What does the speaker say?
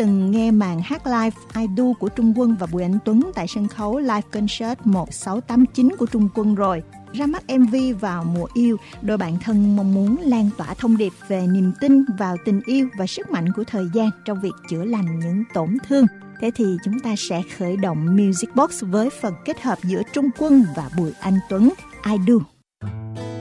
từng nghe màn hát live I Do của Trung Quân và Bùi Anh Tuấn tại sân khấu Live Concert 1689 của Trung Quân rồi. Ra mắt MV vào mùa yêu, đôi bạn thân mong muốn lan tỏa thông điệp về niềm tin vào tình yêu và sức mạnh của thời gian trong việc chữa lành những tổn thương. Thế thì chúng ta sẽ khởi động Music Box với phần kết hợp giữa Trung Quân và Bùi Anh Tuấn, I Do.